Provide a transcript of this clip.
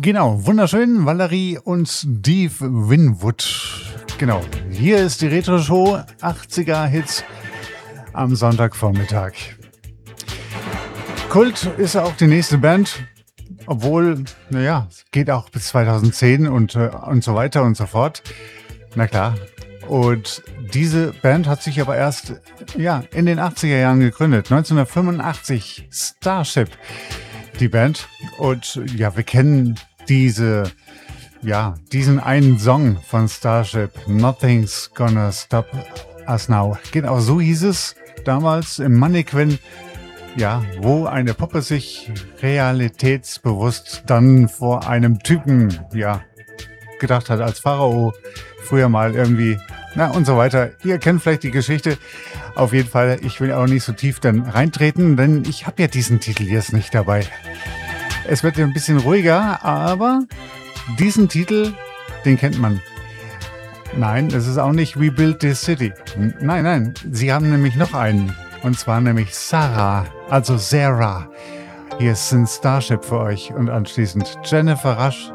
Genau, wunderschön, Valerie und Steve Winwood. Genau, hier ist die Retro-Show, 80er-Hits am Sonntagvormittag. Kult ist auch die nächste Band, obwohl, naja, geht auch bis 2010 und so weiter und so fort. Na klar. Und diese Band hat sich aber erst in den 80er Jahren gegründet. 1985, Starship, die Band. Und ja, wir kennen diesen einen Song von Starship, Nothing's Gonna Stop Us Now. Genau, so hieß es damals im Mannequin, wo eine Puppe sich realitätsbewusst dann vor einem Typen, gedacht hat als Pharao, früher mal irgendwie, und so weiter. Ihr kennt vielleicht die Geschichte. Auf jeden Fall, ich will auch nicht so tief dann reintreten, denn ich habe ja diesen Titel jetzt nicht dabei. Es wird ja ein bisschen ruhiger, aber diesen Titel, den kennt man. Nein, es ist auch nicht We Built This City. Nein, sie haben nämlich noch einen. Und zwar nämlich Sarah, also Sarah. Hier ist ein Starship für euch und anschließend Jennifer Rush